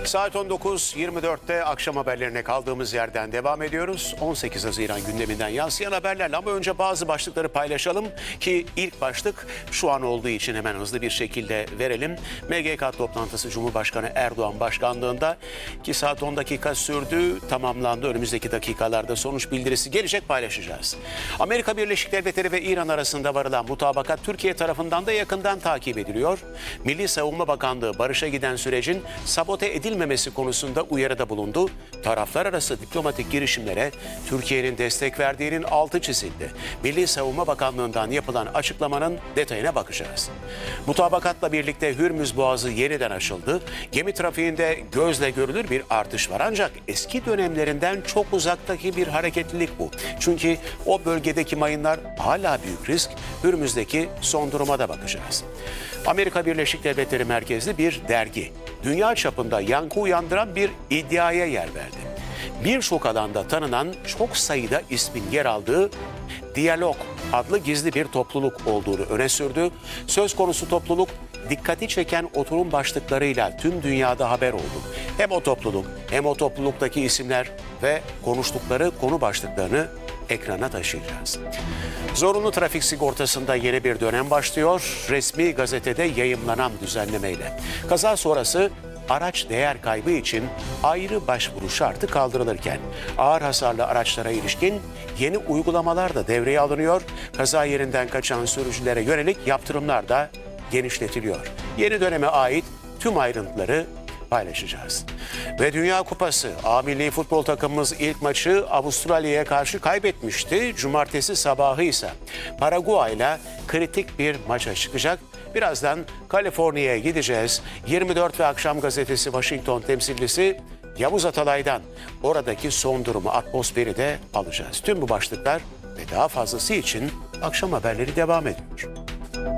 Saat 19.24'te akşam haberlerine kaldığımız yerden devam ediyoruz. 18 Haziran gündeminden yansıyan haberlerle ama önce bazı başlıkları paylaşalım ki ilk başlık şu an olduğu için hemen hızlı bir şekilde verelim. MGK toplantısı Cumhurbaşkanı Erdoğan başkanlığında ki saat 10 dakika sürdü, tamamlandı. Önümüzdeki dakikalarda sonuç bildirisi gelecek, paylaşacağız. Amerika Birleşik Devletleri ve İran arasında varılan mutabakat Türkiye tarafından da yakından takip ediliyor. Milli Savunma Bakanlığı barışa giden sürecin sabote edilmemesi konusunda uyarıda bulundu. Taraflar arası diplomatik girişimlere Türkiye'nin destek verdiğinin altı çizildi. Milli Savunma Bakanlığı'ndan yapılan açıklamanın detayına bakacağız. Mutabakatla birlikte Hürmüz Boğazı yeniden açıldı. Gemi trafiğinde gözle görülür bir artış var, ancak eski dönemlerinden çok uzaktaki bir hareketlilik bu. Çünkü o bölgedeki mayınlar hala büyük risk. Hürmüz'deki son duruma da bakacağız. Amerika Birleşik Devletleri merkezli bir dergi dünya çapında yankı uyandıran bir iddiaya yer verdi. Birçok alanda tanınan çok sayıda ismin yer aldığı Diyalog adlı gizli bir topluluk olduğunu öne sürdü. Söz konusu topluluk dikkati çeken oturum başlıklarıyla tüm dünyada haber oldu. Hem o topluluk hem o topluluktaki isimler ve konuştukları konu başlıklarını ekrana taşıyacağız. Zorunlu trafik sigortasında yeni bir dönem başlıyor. Resmi gazetede yayımlanan düzenlemeyle. Kaza sonrası araç değer kaybı için ayrı başvuru şartı kaldırılırken ağır hasarlı araçlara ilişkin yeni uygulamalar da devreye alınıyor. Kaza yerinden kaçan sürücülere yönelik yaptırımlar da genişletiliyor. Yeni döneme ait tüm ayrıntıları paylaşacağız. Ve Dünya Kupası A milli futbol takımımız ilk maçı Avustralya'ya karşı kaybetmişti. Cumartesi sabahı ise Paraguay'la kritik bir maça çıkacak. Birazdan Kaliforniya'ya gideceğiz. 24 ve Akşam Gazetesi Washington temsilcisi Yavuz Atalay'dan oradaki son durumu, atmosferi de alacağız. Tüm bu başlıklar ve daha fazlası için akşam haberleri devam ediyor.